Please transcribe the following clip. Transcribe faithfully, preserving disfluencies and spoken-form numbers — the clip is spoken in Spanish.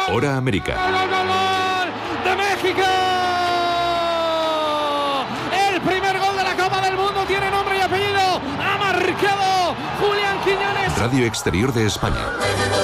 Hora América. ¡Gol, gol, gol, gol de México! El primer gol de la Copa del Mundo tiene nombre y apellido. Ha marcado Julián Quiñones. Radio Exterior de España.